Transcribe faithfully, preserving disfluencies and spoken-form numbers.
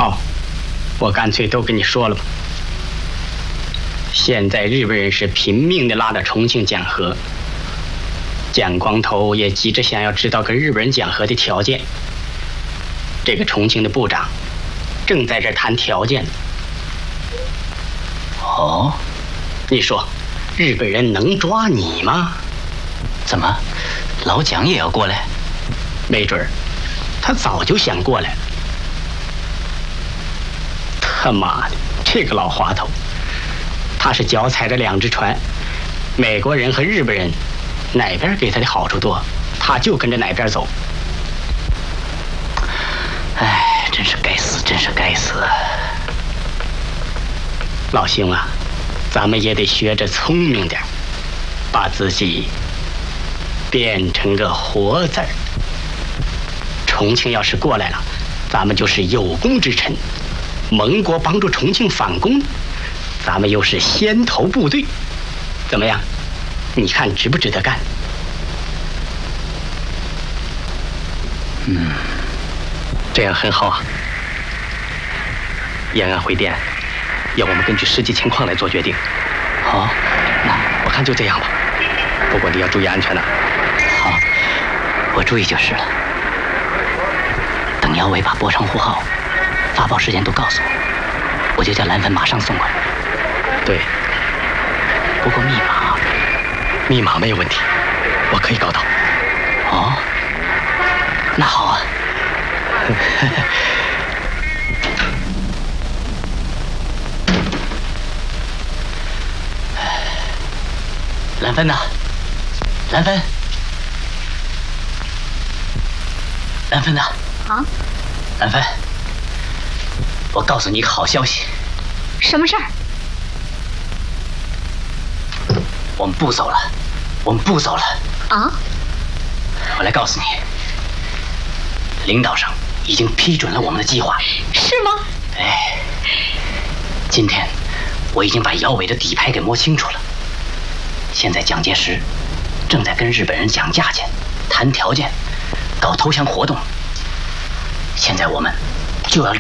好，我干脆都跟你说了吧。现在日本人是拼命的拉着重庆讲和，蒋光头也急着想要知道跟日本人讲和的条件。这个重庆的部长正在这谈条件。 哦， 你说日本人能抓你吗？ 怎么，老蒋也要过来？ 没准儿，他早就想过来了。他妈的，这个老滑头，他是脚踩着两只船，美国人和日本人哪边给他的好处多，他就跟着哪边走。 哎，真是该死，真是该死！ 老兄啊，咱们也得学着聪明点，把自己变成个活字儿。重庆要是过来了，咱们就是有功之臣。盟国帮助重庆反攻，咱们又是先头部队，怎么样？你看值不值得干？ 嗯，这样很好啊。延安回电，要我们根据实际情况来做决定。好，那我看就这样吧。不过你要注意安全呐。好，我注意就是了。等姚伟把波长呼号、发报时间都告诉我，我就叫蓝帆马上送过来。对。不过密码，密码没有问题，我可以搞到。哦，那好啊。蓝帆呐，蓝帆，蓝帆呐。 啊， 蓝帆，我告诉你一个好消息。 什么事儿？ 我们不走了，我们不走了。 啊？ 我来告诉你，领导上已经批准了我们的计划。 是吗？ 哎，今天我已经把姚伟的底牌给摸清楚了。现在蒋介石正在跟日本人讲价钱、谈条件、搞投降活动。现在我们就要